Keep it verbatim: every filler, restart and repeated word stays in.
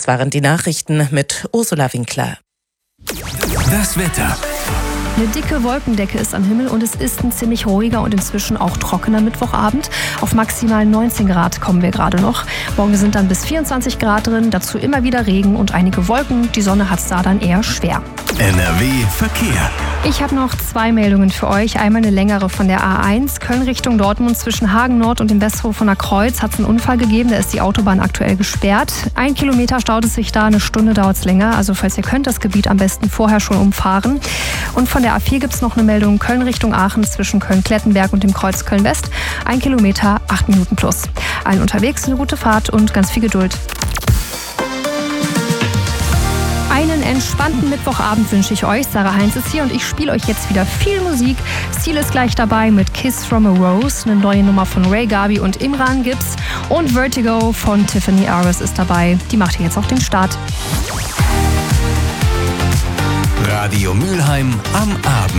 Das waren die Nachrichten mit Ursula Winkler. Das Wetter. Eine dicke Wolkendecke ist am Himmel und es ist ein ziemlich ruhiger und inzwischen auch trockener Mittwochabend. Auf maximal neunzehn Grad kommen wir gerade noch. Morgen sind dann bis vierundzwanzig Grad drin, dazu immer wieder Regen und einige Wolken. Die Sonne hat es da dann eher schwer. N R W Verkehr. Ich habe noch zwei Meldungen für euch. Einmal eine längere von der A eins, Köln Richtung Dortmund zwischen Hagen Nord und dem Westhoferner Kreuz hat es einen Unfall gegeben. Da ist die Autobahn aktuell gesperrt. Ein Kilometer staut es sich da, eine Stunde dauert es länger. Also falls ihr könnt, das Gebiet am besten vorher schon umfahren. Und von der A vier gibt es noch eine Meldung Köln Richtung Aachen zwischen Köln-Klettenberg und dem Kreuz Köln-West. Ein Kilometer, acht Minuten plus. Allen unterwegs eine gute Fahrt und ganz viel Geduld. Einen entspannten Mittwochabend wünsche ich euch. Sarah Heinz ist hier und ich spiele euch jetzt wieder viel Musik. Seal ist gleich dabei mit Kiss from a Rose. Eine neue Nummer von Ray Garvey und Imran gibt's. Und Vertigo von Tiffany Aris ist dabei. Die macht hier jetzt auch den Start. Radio Mülheim am Abend.